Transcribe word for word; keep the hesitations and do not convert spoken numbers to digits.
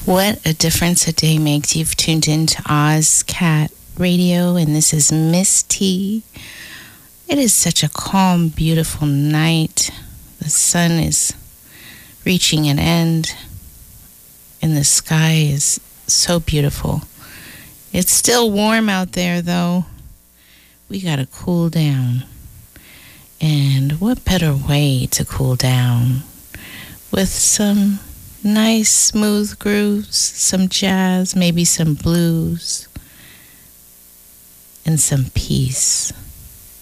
What a difference a day makes. You've tuned into Oz Cat Radio, and this is Miss T. It is such a calm, beautiful night. The sun is reaching an end, and the sky is so beautiful. It's still warm out there, though. We gotta cool down. And what better way to cool down with some nice smooth grooves, some jazz, maybe some blues, and some peace.